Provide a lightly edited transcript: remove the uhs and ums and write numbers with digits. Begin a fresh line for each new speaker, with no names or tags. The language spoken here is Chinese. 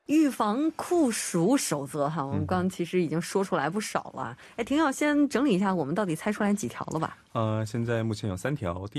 预防酷暑守则哈，我们刚刚其实已经说出来不少了。哎，挺好，先整理一下，我们到底猜出来几条了吧？
现在目前有3条。